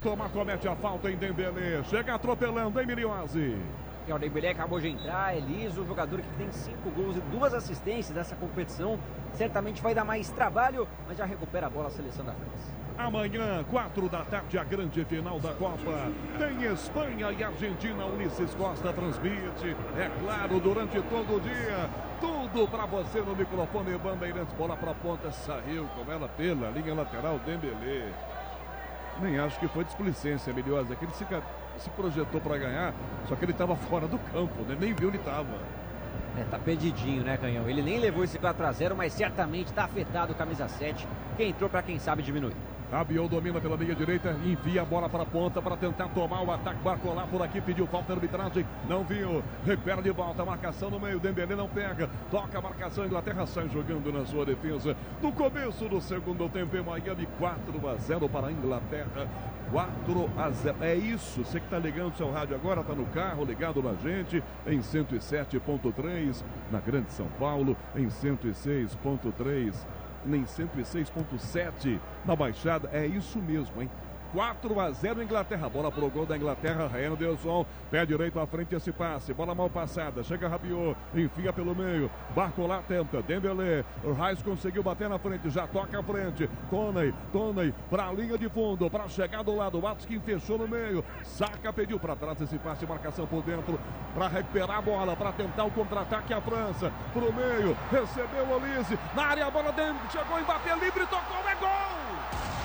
Toma, comete a falta em Dembélé. Chega atropelando, hein, Miliose? O Dembélé acabou de entrar, é liso, jogador que tem 5 gols e 2 assistências nessa competição. Certamente vai dar mais trabalho, mas já recupera a bola a seleção da França. Amanhã, 4 da tarde, a grande final da Copa. Tem Espanha e Argentina. Ulisses Costa transmite. É claro, durante todo o dia. Tudo pra você no microfone Bandeirantes. Bola pra ponta, saiu com ela pela linha lateral, Dembélé. Nem acho que foi displicência, Miliosa. Que ele se projetou pra ganhar, só que ele tava fora do campo, né? Nem viu onde tava. Tá perdidinho, né, Canhão? Ele nem levou esse 4-0, mas certamente tá afetado o camisa 7, que entrou pra quem sabe diminuir. Rabiot domina pela linha direita, envia a bola para a ponta para tentar tomar o ataque. Barcola por aqui, pediu falta na arbitragem, não viu. Recupera de volta, marcação no meio, Dembélé não pega. Toca a marcação, Inglaterra sai jogando na sua defesa. No começo do segundo tempo em Miami, 4-0 para a Inglaterra. 4-0. É isso, você que está ligando o seu rádio agora, está no carro, ligado na gente, em 107.3, na Grande São Paulo, em 106.3. Nem 106.7 na Baixada, é isso mesmo, hein? 4-0 Inglaterra, bola pro gol da Inglaterra, Henderson, pé direito à frente esse passe, bola mal passada, chega Rabiot, enfia pelo meio, Barcola tenta, Dembélé, o Reis conseguiu bater na frente, já toca à frente, Toney, pra linha de fundo, pra chegar do lado, Watkins fechou no meio, saca, pediu pra trás esse passe, marcação por dentro, pra recuperar a bola, pra tentar o contra-ataque a França, pro meio, recebeu o Olise, na área a bola dentro, chegou, Mbappé livre, tocou, é gol!